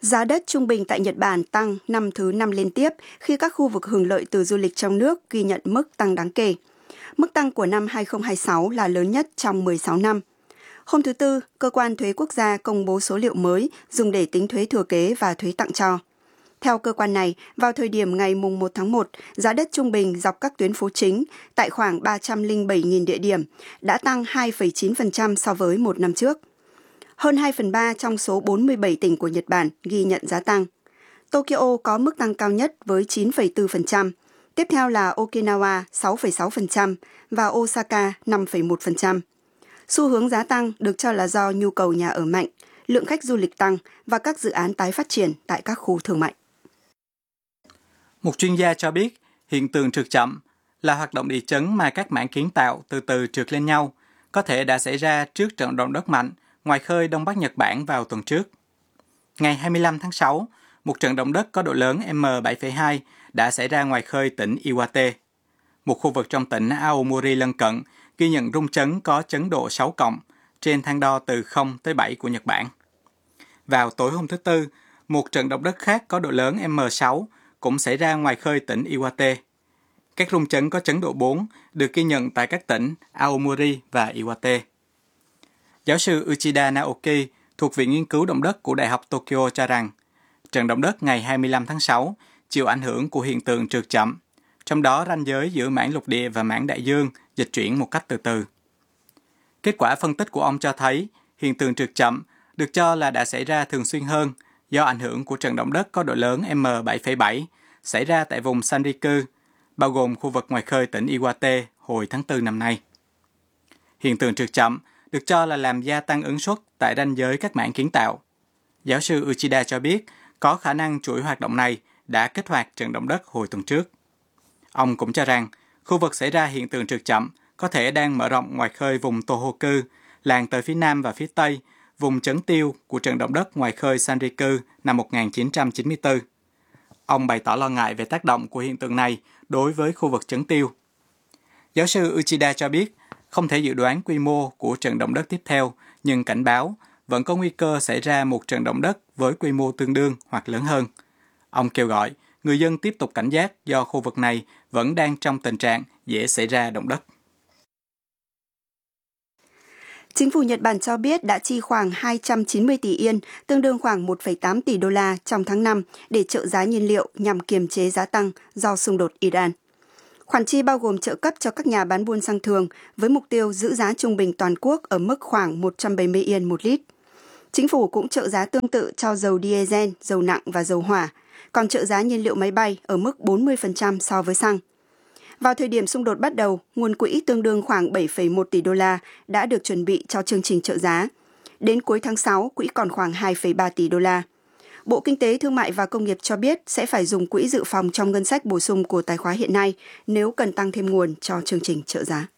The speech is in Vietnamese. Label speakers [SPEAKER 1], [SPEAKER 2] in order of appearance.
[SPEAKER 1] Giá đất trung bình tại Nhật Bản tăng năm thứ 5 liên tiếp khi các khu vực hưởng lợi từ du lịch trong nước ghi nhận mức tăng đáng kể. Mức tăng của năm 2026 là lớn nhất trong 16 năm. Hôm thứ Tư, Cơ quan Thuế Quốc gia công bố số liệu mới dùng để tính thuế thừa kế và thuế tặng cho. Theo cơ quan này, vào thời điểm ngày 1 tháng 1, giá đất trung bình dọc các tuyến phố chính tại khoảng 307.000 địa điểm đã tăng 2,9% so với một năm trước. Hơn 2/3 trong số 47 tỉnh của Nhật Bản ghi nhận giá tăng. Tokyo có mức tăng cao nhất với 9,4%, tiếp theo là Okinawa 6,6% và Osaka 5,1%. Xu hướng giá tăng được cho là do nhu cầu nhà ở mạnh, lượng khách du lịch tăng và các dự án tái phát triển tại các khu thương mại.
[SPEAKER 2] Một chuyên gia cho biết, hiện tượng trượt chậm là hoạt động địa chấn mà các mảng kiến tạo từ từ trượt lên nhau, có thể đã xảy ra trước trận động đất mạnh ngoài khơi Đông Bắc Nhật Bản vào tuần trước. Ngày 25 tháng 6, một trận động đất có độ lớn M7,2 đã xảy ra ngoài khơi tỉnh Iwate. Một khu vực trong tỉnh Aomori lân cận ghi nhận rung chấn có chấn độ 6 cộng trên thang đo từ 0 tới 7 của Nhật Bản. Vào tối hôm thứ Tư, một trận động đất khác có độ lớn M6 cũng xảy ra ngoài khơi tỉnh Iwate. Các rung chấn có chấn độ 4 được ghi nhận tại các tỉnh Aomori và Iwate. Giáo sư Uchida Naoki thuộc Viện Nghiên cứu Động đất của Đại học Tokyo cho rằng, trận động đất ngày 25 tháng 6 chịu ảnh hưởng của hiện tượng trượt chậm, trong đó ranh giới giữa mảng lục địa và mảng đại dương dịch chuyển một cách từ từ. Kết quả phân tích của ông cho thấy hiện tượng trượt chậm được cho là đã xảy ra thường xuyên hơn do ảnh hưởng của trận động đất có độ lớn M7,7 xảy ra tại vùng Sanriku, bao gồm khu vực ngoài khơi tỉnh Iwate hồi tháng 4 năm nay. Hiện tượng trượt chậm được cho là làm gia tăng ứng suất tại ranh giới các mảng kiến tạo. Giáo sư Uchida cho biết có khả năng chuỗi hoạt động này đã kích hoạt trận động đất hồi tuần trước. Ông cũng cho rằng khu vực xảy ra hiện tượng trượt chậm có thể đang mở rộng ngoài khơi vùng Tohoku, làng tới phía nam và phía tây, vùng chấn tiêu của trận động đất ngoài khơi Sanriku năm 1994. Ông bày tỏ lo ngại về tác động của hiện tượng này đối với khu vực chấn tiêu. Giáo sư Uchida cho biết không thể dự đoán quy mô của trận động đất tiếp theo, nhưng cảnh báo vẫn có nguy cơ xảy ra một trận động đất với quy mô tương đương hoặc lớn hơn. Ông kêu gọi người dân tiếp tục cảnh giác do khu vực này vẫn đang trong tình trạng dễ xảy ra động đất.
[SPEAKER 1] Chính phủ Nhật Bản cho biết đã chi khoảng 290 tỷ yên, tương đương khoảng 1,8 tỷ đô la trong tháng 5 để trợ giá nhiên liệu nhằm kiềm chế giá tăng do xung đột Iran. Khoản chi bao gồm trợ cấp cho các nhà bán buôn xăng thường với mục tiêu giữ giá trung bình toàn quốc ở mức khoảng 170 yên một lít. Chính phủ cũng trợ giá tương tự cho dầu diesel, dầu nặng và dầu hỏa, còn trợ giá nhiên liệu máy bay ở mức 40% so với xăng. Vào thời điểm xung đột bắt đầu, nguồn quỹ tương đương khoảng 7,1 tỷ đô la đã được chuẩn bị cho chương trình trợ giá. Đến cuối tháng 6, quỹ còn khoảng 2,3 tỷ đô la. Bộ Kinh tế, Thương mại và Công nghiệp cho biết sẽ phải dùng quỹ dự phòng trong ngân sách bổ sung của tài khóa hiện nay nếu cần tăng thêm nguồn cho chương trình trợ giá.